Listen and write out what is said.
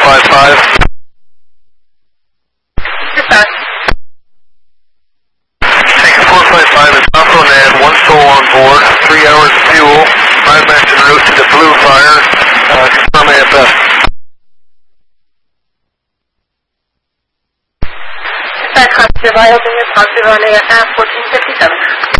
455. Dispatch. Taking 455 is Bravo Nav, 1 soul on board, 3 hours of fuel, 5 minutes en route to the Blue Fire, confirm AFF. Dispatch, positive, I open your positive on AFF 1457.